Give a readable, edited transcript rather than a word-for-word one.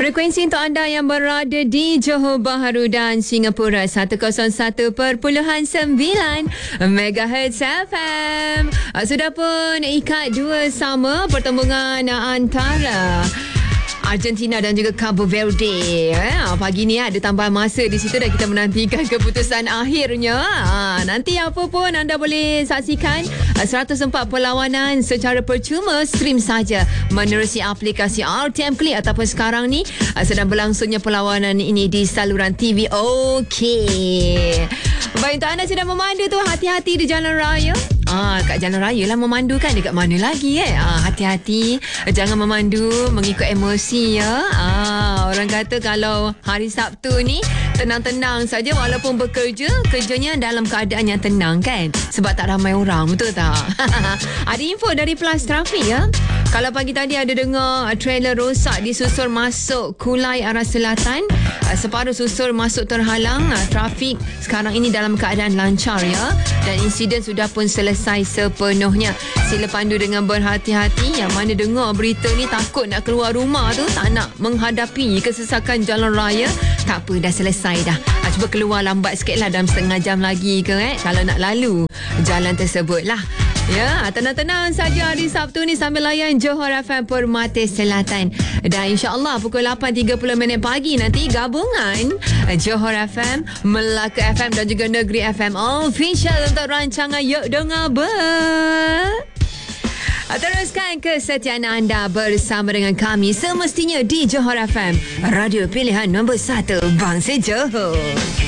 Frekuensi untuk anda yang berada di Johor Bahru dan Singapura 101.9 MHz FM. Sudah pun ikat dua sama pertembungan antara Argentina dan juga Cabo Verde. Pagi ni ada tambahan masa di situ dan kita menantikan keputusan akhirnya. Nanti apa pun anda boleh saksikan 104 perlawanan secara percuma, stream saja menerusi aplikasi RTM Klik ataupun sekarang ni sedang berlangsungnya perlawanan ini di saluran TV OK. Baik, untuk anda sedang memandu tu, hati-hati di jalan raya. Kat jalan raya lah memandu kan, dekat mana lagi hati-hati, jangan memandu mengikut emosi ya. Orang kata kalau hari Sabtu ni tenang-tenang saja walaupun bekerja, kerjanya dalam keadaan yang tenang kan, sebab tak ramai orang, betul tak? Ada info dari Plus Trafik ya. Kalau pagi tadi ada dengar trailer rosak di susur masuk Kulai arah selatan, separuh susur masuk terhalang, trafik sekarang ini dalam keadaan lancar ya, dan insiden sudah pun selesai sepenuhnya. Sila pandu dengan berhati-hati. Yang mana dengar berita ni takut nak keluar rumah tu, tak nak menghadapi kesesakan jalan raya, tak apa, dah selesai dah. Cuba keluar lambat sikit lah, dalam setengah jam lagi ke kalau nak lalu jalan tersebut lah. Ya, tenang-tenang saja hari Sabtu ni sambil layan Johor FM Permata Selatan. Dan insya-Allah pukul 8.30 pagi nanti gabungan Johor FM, Melaka FM dan juga Negeri FM official untuk rancangan Yuk Dengar Ber. Teruskan kesetiaan anda bersama dengan kami semestinya di Johor FM, radio pilihan nombor 1 Bangsa Johor.